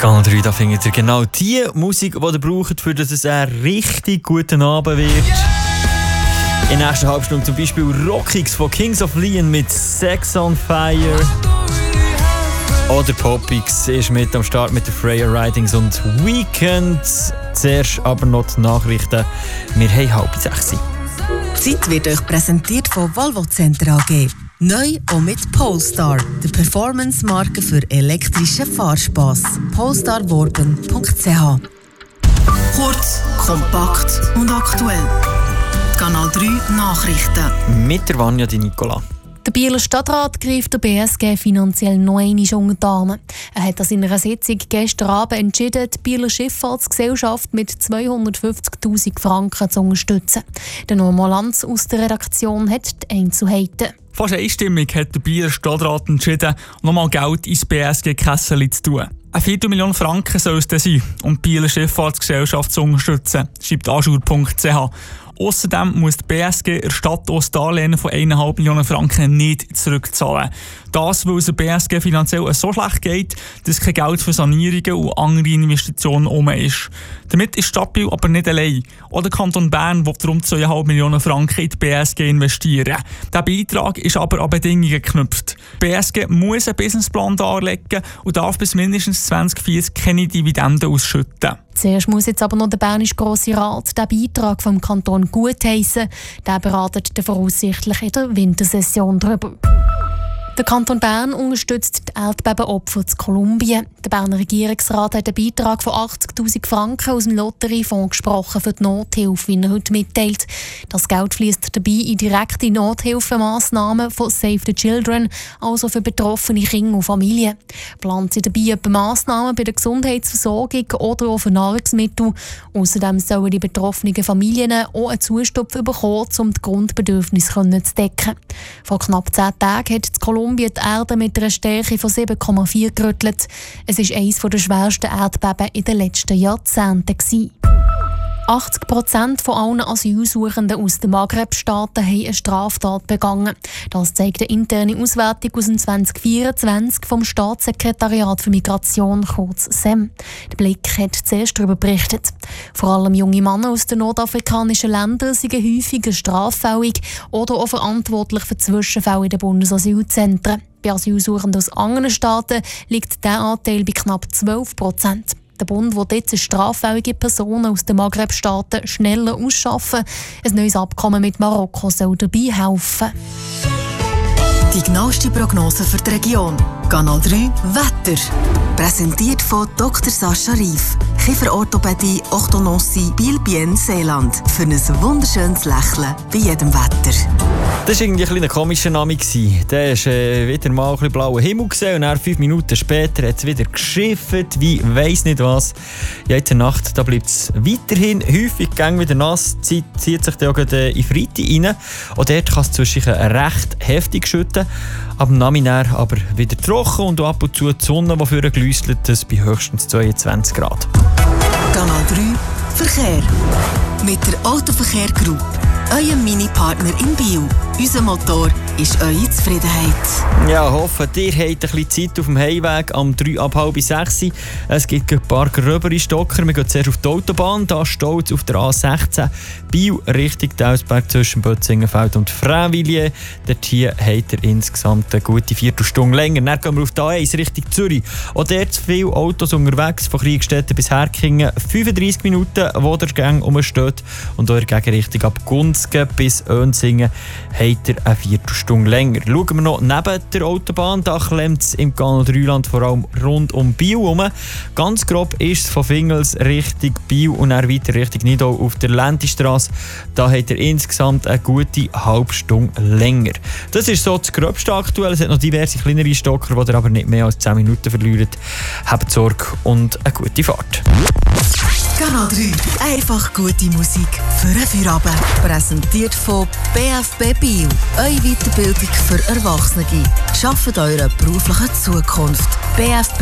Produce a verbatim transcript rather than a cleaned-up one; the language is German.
Kanal drei, da findet ihr genau die Musik, die ihr braucht, für dass es ein richtig guter Abend wird. In der nächsten Halbstunde zum Beispiel Rockix von Kings of Leon mit Sex on Fire. Oder Popix ist mit am Start mit den Freya Ridings und Weekend. Zuerst aber noch die Nachrichten. Wir haben halb sechs. Die Zeit wird euch präsentiert von Volvo Center A G. Neu auch mit Polestar, der Performance-Marke für elektrischen Fahrspass. polestar worben punkt c h. Kurz, kompakt und aktuell. Kanal drei Nachrichten. Mit der Vanja Di Nicola. Der Bieler Stadtrat greift der B S G finanziell noch einmal unter die Arme. Er hat an seiner Sitzung gestern Abend entschieden, die Bieler Schifffahrtsgesellschaft mit zweihundertfünfzigtausend Franken zu unterstützen. Der Norman Lanz aus der Redaktion hat die Einzelheiten. Fast einstimmig hat der Bieler Stadtrat entschieden, nochmal Geld ins B S G-Kessel zu tun. Eine Viertelmillion Franken soll es dann sein, um die Bieler Schifffahrtsgesellschaft zu unterstützen, schreibt ajour punkt c h. Außerdem muss die B S G der Stadt auch das Darlehen von eineinhalb Millionen Franken nicht zurückzahlen. Das, weil es der B S G finanziell so schlecht geht, dass kein Geld für Sanierungen und andere Investitionen herum ist. Damit ist die Stadt Biel aber nicht allein. Auch der Kanton Bern will rund zweieinhalb Millionen Franken in die B S G investieren. Der Beitrag ist aber an Bedingungen geknüpft. Die B S G muss einen Businessplan darlegen und darf bis mindestens zwanzig vierzig keine Dividenden ausschütten. Zuerst muss jetzt aber noch der Bernische Grosse Rat den Beitrag vom Kanton gutheissen. Der beratet dann voraussichtlich in der Wintersession darüber. Der Kanton Bern unterstützt die Erdbebenopfer zu Kolumbien. Der Berner Regierungsrat hat einen Beitrag von achtzigtausend Franken aus dem Lotteriefonds gesprochen für die Nothilfe, wie er heute mitteilt. Das Geld fließt dabei in direkte Nothilfemaßnahmen von Save the Children, also für betroffene Kinder und Familien. Plant sie dabei etwa Massnahmen bei der Gesundheitsversorgung oder auch für Nahrungsmittel. Außerdem sollen die betroffenen Familien auch einen Zustupf bekommen, um die Grundbedürfnisse zu decken. Vor knapp zehn Tagen hat Kolumbien die Erde mit einer Stärke von sieben Komma vier gerüttelt. Es war eines der schwersten Erdbeben in den letzten Jahrzehnten. achtzig Prozent von allen Asylsuchenden aus den Maghreb-Staaten haben eine Straftat begangen. Das zeigt eine interne Auswertung aus dem zwanzig vierundzwanzig vom Staatssekretariat für Migration, kurz S E M. Der Blick hat zuerst darüber berichtet. Vor allem junge Männer aus den nordafrikanischen Ländern sind häufiger straffällig oder auch verantwortlich für Zwischenfälle in den Bundesasylzentren. Bei Asylsuchenden aus anderen Staaten liegt der Anteil bei knapp zwölf Prozent. Der Bund will jetzt straffällige Personen aus den Maghreb-Staaten schneller ausschaffen. Ein neues Abkommen mit Marokko soll dabei helfen. Die genaueste Prognose für die Region. Kanal drei Wetter. Präsentiert von Doktor Sascha Rief. Kieferorthopädie, Orthodontie, Biel-Bien, Seeland. Für ein wunderschönes Lächeln bei jedem Wetter. Das war irgendwie ein bisschen ein komischer Name. Der ist äh, wieder mal ein bisschen blauer Himmel gesehen und dann fünf Minuten später hat es wieder geschifft, wie weiss nicht was. Ja, in der Nacht bleibt es weiterhin häufig gang wieder nass, zieht, zieht sich dann auch in die Freitag rein. Und dort kann es zwischendurch recht heftig schütten. Am Nachmittag aber wieder trocken und ab und zu die Sonne, die vorher gläuselt, das bei höchstens zweiundzwanzig Grad. Kanal drei Verkehr. Mit der Autoverkehr Group. Euer Mini-Partner in Biel. Unser Motor ist eure Zufriedenheit. Ja, hoffe, ihr habt ein bisschen Zeit auf dem Heimweg am drei ab halb sechs. Es gibt ein paar gröbere Stocker. Wir gehen zuerst auf die Autobahn. Da steht es auf der A sechzehn Biel Richtung Dausberg zwischen Bötzingenfeld und Frävilliers. Dort hier habt ihr insgesamt eine gute Viertelstunde länger. Dann gehen wir auf die A eins Richtung Zürich. Auch dort viele Autos unterwegs, von Kriegstetten bis Herkingen. fünfunddreissig Minuten, wo der Gang rumsteht. Und eure Gegenrichtung ab Gunzgen bis Önsingen habt ihr eine Viertelstunde länger. Schauen wir noch neben der Autobahn. Da klemmt es im Kanal drei Land vor allem rund um Biel herum. Ganz grob ist es von Fingels Richtung Biel und dann weiter Richtung Nidau auf der Lentistrasse. Da habt ihr insgesamt eine gute halbe Stunde länger. Das ist so das Gröbste aktuell. Es hat noch diverse kleinere Stocker, die ihr aber nicht mehr als zehn Minuten verlieren. Habt Sorge und eine gute Fahrt. Kanal drei. Einfach gute Musik für einen Feierabend. Präsentiert von B F B Biel. Eure Weiterbildung für Erwachsene. Schafft eure berufliche Zukunft. B F